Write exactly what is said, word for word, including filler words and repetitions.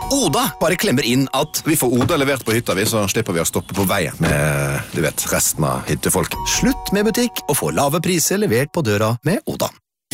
Oda bare klemmer inn at vi får Oda levert på hytta, vi, så slipper vi å stoppe på veien med, du vet, resten av hyttefolk. Slutt med butikk og få lave priser levert på døra med Oda.